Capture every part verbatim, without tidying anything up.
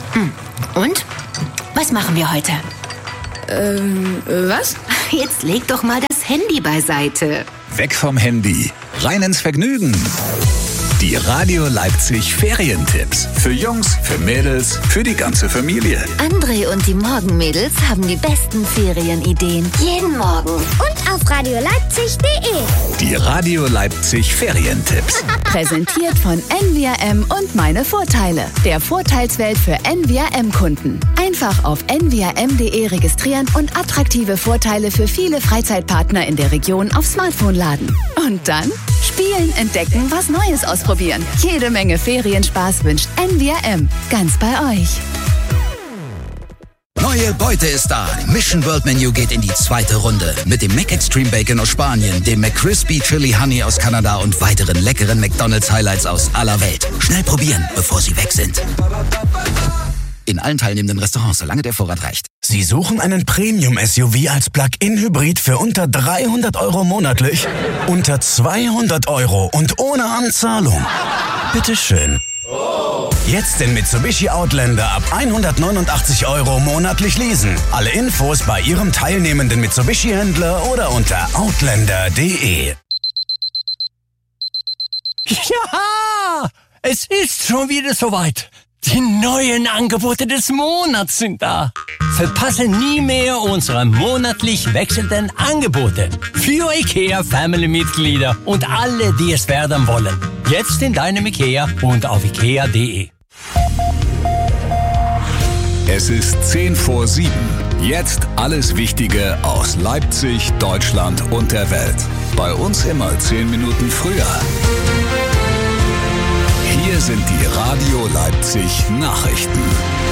Hm. Und? Was machen wir heute? Ähm, was? Jetzt leg doch mal das Handy beiseite. Weg vom Handy, rein ins Vergnügen. Die Radio Leipzig Ferientipps. Für Jungs, für Mädels, für die ganze Familie. André und die Morgenmädels haben die besten Ferienideen. Jeden Morgen. Und auf radio leipzig punkt de. Die Radio Leipzig Ferientipps. Präsentiert von N V R M und meine Vorteile. Der Vorteilswelt für N V R M-Kunden. Einfach auf n v r m punkt de registrieren und attraktive Vorteile für viele Freizeitpartner in der Region auf Smartphone laden. Und dann spielen, entdecken, was Neues ausprobieren. Jede Menge Ferienspaß wünscht N V R M. Ganz bei euch. Neue Beute ist da. Mission World Menu geht in die zweite Runde. Mit dem Mac Extreme Bacon aus Spanien, dem McCrispy Chili Honey aus Kanada und weiteren leckeren McDonald's Highlights aus aller Welt. Schnell probieren, bevor sie weg sind. In allen teilnehmenden Restaurants, solange der Vorrat reicht. Sie suchen einen Premium-S U V als Plug-in-Hybrid für unter dreihundert Euro monatlich? Unter zweihundert Euro und ohne Anzahlung? Bitteschön. Jetzt den Mitsubishi Outlander ab hundertneunundachtzig Euro monatlich leasen. Alle Infos bei Ihrem teilnehmenden Mitsubishi-Händler oder unter outlander punkt de. Ja, es ist schon wieder soweit. Die neuen Angebote des Monats sind da. Verpasse nie mehr unsere monatlich wechselnden Angebote. Für IKEA Family-Mitglieder und alle, die es werden wollen. Jetzt in deinem IKEA und auf ikea punkt de. Es ist zehn vor sieben. Jetzt alles Wichtige aus Leipzig, Deutschland und der Welt. Bei uns immer zehn Minuten früher. Hier sind die Radio Leipzig Nachrichten.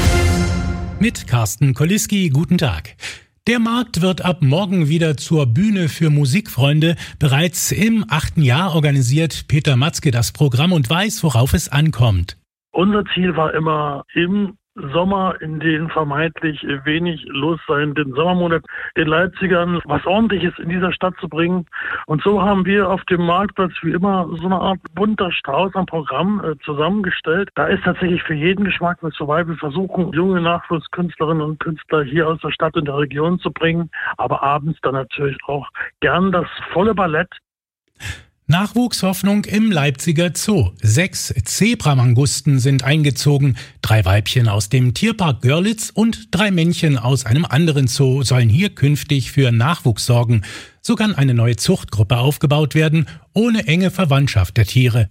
Mit Carsten Koliski, guten Tag. Der Markt wird ab morgen wieder zur Bühne für Musikfreunde. Bereits im achten Jahr organisiert Peter Matzke das Programm und weiß, worauf es ankommt. Unser Ziel war immer im Sommer, in den vermeintlich wenig los seienden Sommermonat, den Leipzigern was Ordentliches in dieser Stadt zu bringen. Und so haben wir auf dem Marktplatz wie immer so eine Art bunter Strauß am Programm äh, zusammengestellt. Da ist tatsächlich für jeden Geschmack was dabei. Wir versuchen, junge Nachwuchskünstlerinnen und Künstler hier aus der Stadt und der Region zu bringen, aber abends dann natürlich auch gern das volle Ballett. Nachwuchshoffnung im Leipziger Zoo. Sechs Zebramangusten sind eingezogen. Drei Weibchen aus dem Tierpark Görlitz und drei Männchen aus einem anderen Zoo sollen hier künftig für Nachwuchs sorgen. So kann eine neue Zuchtgruppe aufgebaut werden, ohne enge Verwandtschaft der Tiere.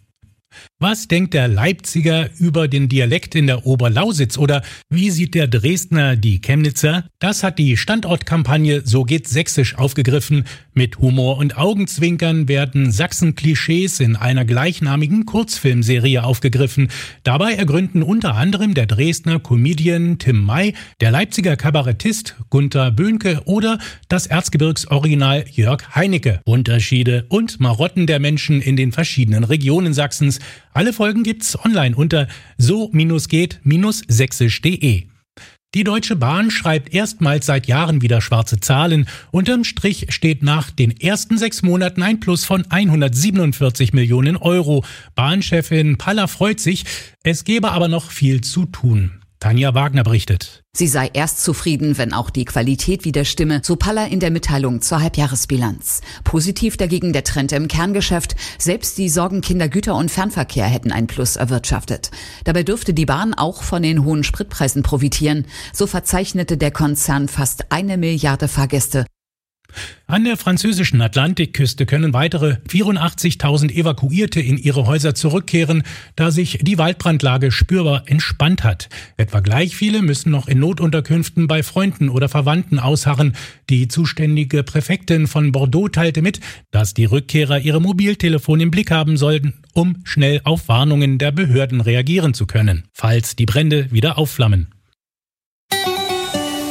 Was denkt der Leipziger über den Dialekt in der Oberlausitz oder wie sieht der Dresdner die Chemnitzer? Das hat die Standortkampagne So geht Sächsisch aufgegriffen. Mit Humor und Augenzwinkern werden Sachsen-Klischees in einer gleichnamigen Kurzfilmserie aufgegriffen. Dabei ergründen unter anderem der Dresdner Comedian Tim May, der Leipziger Kabarettist Gunter Böhnke oder das Erzgebirgsoriginal Jörg Heinecke Unterschiede und Marotten der Menschen in den verschiedenen Regionen Sachsens. Alle Folgen gibt's online unter so geht sächsisch punkt de. Die Deutsche Bahn schreibt erstmals seit Jahren wieder schwarze Zahlen. Unterm Strich steht nach den ersten sechs Monaten ein Plus von hundertsiebenundvierzig Millionen Euro. Bahnchefin Palla freut sich, es gäbe aber noch viel zu tun. Tanja Wagner berichtet. Sie sei erst zufrieden, wenn auch die Qualität wieder stimme, so Palla in der Mitteilung zur Halbjahresbilanz. Positiv dagegen der Trend im Kerngeschäft. Selbst die Sorgenkinder Güter- und Fernverkehr hätten ein Plus erwirtschaftet. Dabei dürfte die Bahn auch von den hohen Spritpreisen profitieren. So verzeichnete der Konzern fast eine Milliarde Fahrgäste. An der französischen Atlantikküste können weitere vierundachtzigtausend Evakuierte in ihre Häuser zurückkehren, da sich die Waldbrandlage spürbar entspannt hat. Etwa gleich viele müssen noch in Notunterkünften bei Freunden oder Verwandten ausharren. Die zuständige Präfektin von Bordeaux teilte mit, dass die Rückkehrer ihre Mobiltelefone im Blick haben sollten, um schnell auf Warnungen der Behörden reagieren zu können, falls die Brände wieder aufflammen.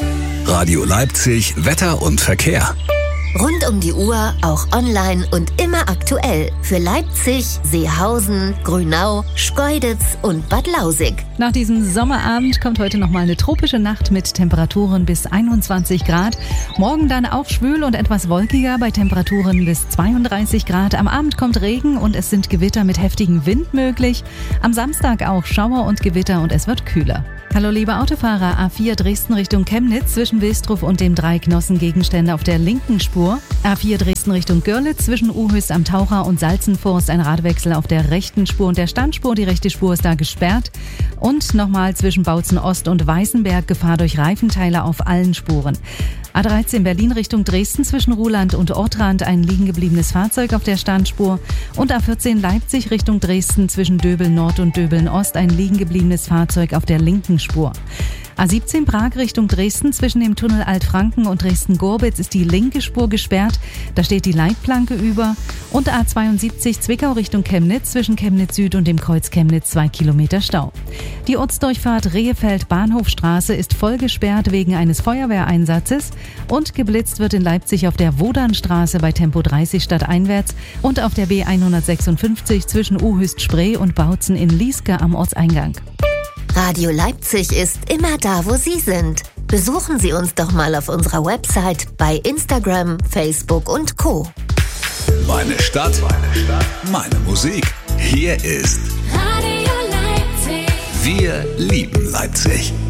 Radio Leipzig, Wetter und Verkehr. Rund um die Uhr, auch online und immer immer aktuell für Leipzig, Seehausen, Grünau, Schkeuditz und Bad Lausick. Nach diesem Sommerabend kommt heute nochmal eine tropische Nacht mit Temperaturen bis einundzwanzig Grad. Morgen dann auch schwül und etwas wolkiger bei Temperaturen bis zweiunddreißig Grad. Am Abend kommt Regen und es sind Gewitter mit heftigem Wind möglich. Am Samstag auch Schauer und Gewitter und es wird kühler. Hallo liebe Autofahrer, A vier Dresden Richtung Chemnitz zwischen Wilstruf und dem Dreiknossengegenstände auf der linken Spur. A vier Dresden Richtung Görlitz zwischen Uhöst am Taucher und Salzenforst ein Radwechsel auf der rechten Spur und der Standspur. Die rechte Spur ist da gesperrt. Und nochmal zwischen Bautzen Ost und Weißenberg Gefahr durch Reifenteile auf allen Spuren. A dreizehn Berlin Richtung Dresden zwischen Ruhland und Ortrand ein liegengebliebenes Fahrzeug auf der Standspur. Und A vierzehn Leipzig Richtung Dresden zwischen Döbeln Nord und Döbeln Ost ein liegengebliebenes Fahrzeug auf der linken Spur. A siebzehn Prag Richtung Dresden zwischen dem Tunnel Altfranken und Dresden-Gorbitz ist die linke Spur gesperrt. Da steht die Leitplanke über. Und A zweiundsiebzig Zwickau Richtung Chemnitz zwischen Chemnitz Süd und dem Kreuz Chemnitz zwei Kilometer Stau. Die Ortsdurchfahrt Rehefeld-Bahnhofstraße ist voll gesperrt wegen eines Feuerwehreinsatzes. Und geblitzt wird in Leipzig auf der Wodanstraße bei Tempo dreißig stadteinwärts und auf der B hundertsechsundfünfzig zwischen Uhöst-Spree und Bautzen in Lieske am Ortseingang. Radio Leipzig ist immer da, wo Sie sind. Besuchen Sie uns doch mal auf unserer Website, bei Instagram, Facebook und Co. Meine Stadt, meine Stadt, meine Musik. Hier ist Radio Leipzig. Wir lieben Leipzig.